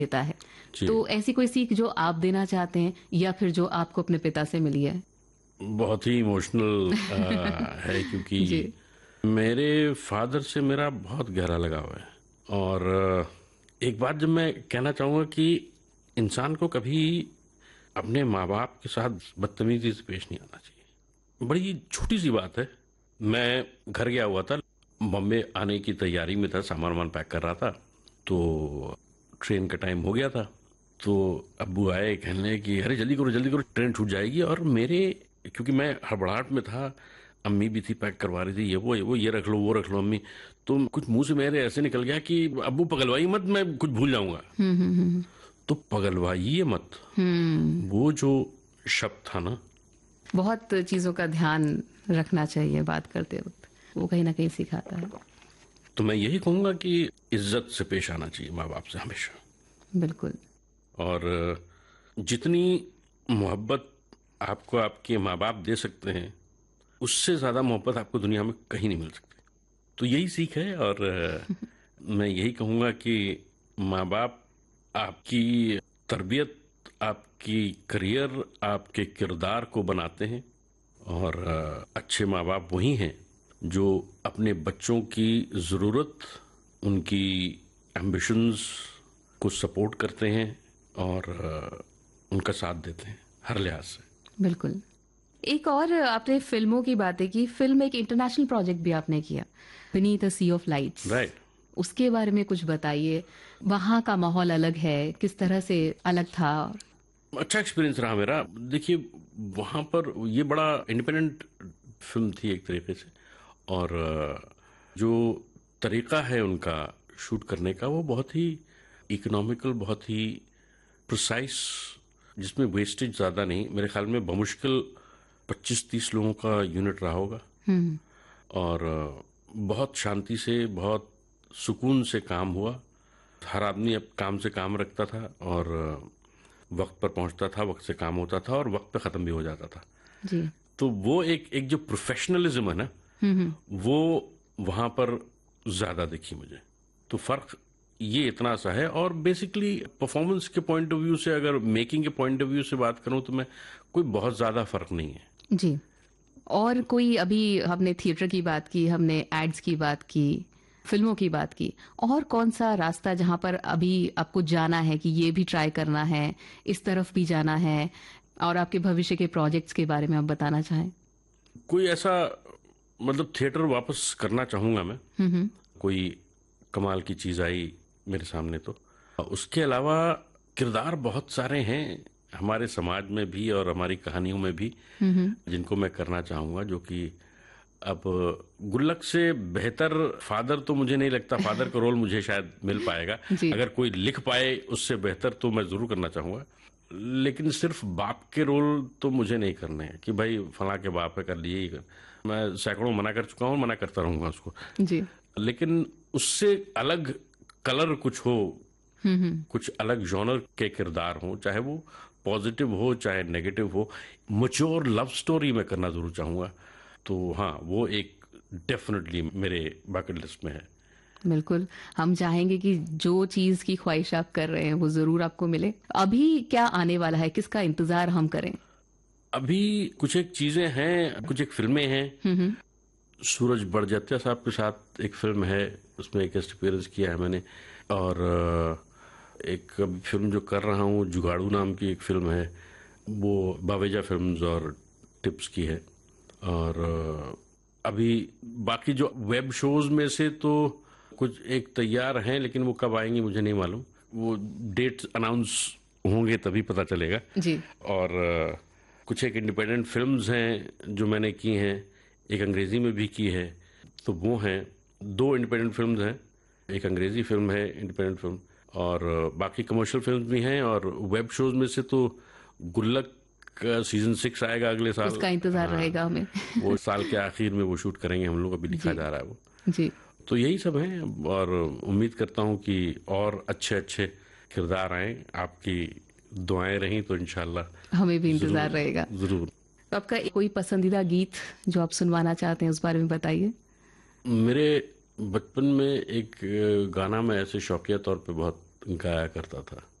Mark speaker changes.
Speaker 1: देता है।
Speaker 2: जी।
Speaker 1: तो ऐसी कोई सीख जो आप देना चाहते हैं या फिर जो आपको अपने पिता से मिली है?
Speaker 2: बहुत ही इमोशनल है, क्योंकि
Speaker 1: जी।
Speaker 2: मेरे फादर से मेरा बहुत गहरा लगाव है। और एक बात जब मैं कहना चाहूँगा कि इंसान को कभी अपने माँ बाप के साथ बदतमीजी से पेश नहीं आना चाहिए। बड़ी छोटी सी बात है। मैं घर गया हुआ था, बॉम्बे आने की तैयारी में था, सामान वामान पैक कर रहा था, तो ट्रेन का टाइम हो गया था। तो अब्बू आए, कहने लगे कि अरे जल्दी करो ट्रेन छूट जाएगी। और मेरे, क्योंकि मैं हड़बड़ाहट में था, अम्मी भी थी पैक करवा रही थी, ये रख लो वो रख लो अम्मी, तो कुछ मुंह से मेरे ऐसे निकल गया कि अब्बू पगलवाई मत, मैं कुछ भूल जाऊंगा। तो पगलवाइए मत, वो जो शब्द था ना,
Speaker 1: बहुत चीजों का ध्यान रखना चाहिए बात करते वक्त, वो कहीं ना कहीं सिखाता है।
Speaker 2: तो मैं यही कहूंगा कि इज्जत से पेश आना चाहिए माँ बाप से हमेशा।
Speaker 1: बिल्कुल।
Speaker 2: और जितनी मोहब्बत आपको आपके माँ बाप दे सकते हैं, उससे ज्यादा मोहब्बत आपको दुनिया में कहीं नहीं मिल सकती। तो यही सीख है। और मैं यही कहूंगा कि माँ बाप आपकी तरबियत, आपकी करियर, आपके किरदार को बनाते हैं। और अच्छे माँ बाप वही हैं जो अपने बच्चों की ज़रूरत, उनकी एम्बिशंस को सपोर्ट करते हैं और उनका साथ देते हैं हर लिहाज से।
Speaker 1: बिल्कुल। एक और आपने फिल्मों की बातें की, फिल्म एक इंटरनेशनल प्रोजेक्ट भी आपने किया, beneath a C of lights.
Speaker 2: Right.
Speaker 1: उसके बारे में कुछ बताइए। वहां का माहौल अलग है, किस तरह से अलग था?
Speaker 2: अच्छा एक्सपीरियंस रहा मेरा। देखिए, वहाँ पर ये बड़ा इंडिपेंडेंट फिल्म थी एक तरीके से। और जो तरीका है उनका शूट करने का, वो बहुत ही इकोनॉमिकल, बहुत ही प्रिसाइज, जिसमें वेस्टेज ज़्यादा नहीं। मेरे ख्याल में बमुश्किल 25-30 लोगों का यूनिट रहा होगा। और बहुत शांति से, बहुत सुकून से काम हुआ। हर आदमी अब काम से काम रखता था और वक्त पर पहुंचता था, वक्त से काम होता था और वक्त पे खत्म भी हो जाता था।
Speaker 1: जी।
Speaker 2: तो वो एक एक जो प्रोफेशनलिज्म है ना, वो वहां पर ज्यादा दिखी मुझे। तो फर्क ये इतना सा है। और बेसिकली परफॉर्मेंस के पॉइंट ऑफ व्यू से, अगर मेकिंग के पॉइंट ऑफ व्यू से बात करूं, तो मैं कोई बहुत ज्यादा फर्क नहीं है।
Speaker 1: जी। और कोई, अभी हमने थिएटर की बात की, हमने एड्स की बात की, फिल्मों की बात की, और कौन सा रास्ता जहां पर अभी आपको जाना है कि ये भी ट्राई करना है, इस तरफ भी जाना है, और आपके भविष्य के प्रोजेक्ट्स के बारे में आप बताना चाहें?
Speaker 2: कोई ऐसा, मतलब थिएटर वापस करना चाहूंगा मैं। कोई कमाल की चीज आई मेरे सामने तो। उसके अलावा किरदार बहुत सारे हैं हमारे समाज में भी और हमारी कहानियों में भी, जिनको मैं करना चाहूंगा। जो कि अब गुल्लक से बेहतर फादर तो मुझे नहीं लगता, फादर का रोल मुझे शायद मिल पाएगा।
Speaker 1: जी।
Speaker 2: अगर कोई लिख पाए उससे बेहतर, तो मैं जरूर करना चाहूंगा। लेकिन सिर्फ बाप के रोल तो मुझे नहीं करने हैं कि भाई फला के बाप है, कर लिए ही कर। मैं सैकड़ों मना कर चुका हूं, मना करता रहूंगा उसको।
Speaker 1: जी।
Speaker 2: लेकिन उससे अलग कलर कुछ हो, कुछ अलग जॉनर के किरदार हो, चाहे वो पॉजिटिव हो चाहे नेगेटिव हो, मैच्योर लव स्टोरी में करना जरूर चाहूंगा। तो हाँ, वो एक डेफिनेटली मेरे बकेट लिस्ट में है।
Speaker 1: बिल्कुल। हम चाहेंगे कि जो चीज की ख्वाहिश आप कर रहे हैं वो जरूर आपको मिले। अभी क्या आने वाला है, किसका इंतजार हम करें?
Speaker 2: अभी कुछ एक चीजें हैं, कुछ एक फिल्में हैं। सूरज बड़जात्या साहब के साथ एक फिल्म है, उसमें एक गेस्ट अपीयरेंस किया है मैंने। और एक फिल्म जो कर रहा हूँ, जुगाड़ू नाम की एक फिल्म है, वो बावेजा फिल्म्स और टिप्स की है। और अभी बाकी जो वेब शोज में से तो कुछ एक तैयार हैं, लेकिन वो कब आएंगी मुझे नहीं मालूम। वो डेट्स अनाउंस होंगे तभी पता चलेगा।
Speaker 1: जी।
Speaker 2: और कुछ एक इंडिपेंडेंट फिल्म्स हैं जो मैंने की हैं, एक अंग्रेजी में भी की है। तो वो हैं, 2 इंडिपेंडेंट फिल्म्स हैं। एक अंग्रेजी फिल्म है इंडिपेंडेंट फिल्म, और बाकी कमर्शियल फिल्म्स भी हैं। और वेब शोज में से तो गुल्लक का सीजन 6 आएगा अगले साल।
Speaker 1: उसका इंतजार
Speaker 2: हाँ,
Speaker 1: रहेगा हमें।
Speaker 2: वो साल के आखिर में वो शूट करेंगे हम लोग, अभी लिखा
Speaker 1: जी।
Speaker 2: जा रहा है वो।
Speaker 1: जी।
Speaker 2: तो यही सब है। और उम्मीद करता हूँ कि और अच्छे अच्छे किरदार आए। आपकी दुआएं रहीं तो इंशाल्लाह
Speaker 1: हमें भी इंतजार
Speaker 2: जरूर
Speaker 1: रहेगा।
Speaker 2: जरूर।
Speaker 1: तो आपका कोई पसंदीदा गीत जो आप सुनवाना चाहते हैं, उस बारे में बताइए।
Speaker 2: मेरे बचपन में एक गाना मैं ऐसे शौकिया तौर पे बहुत गाया करता था।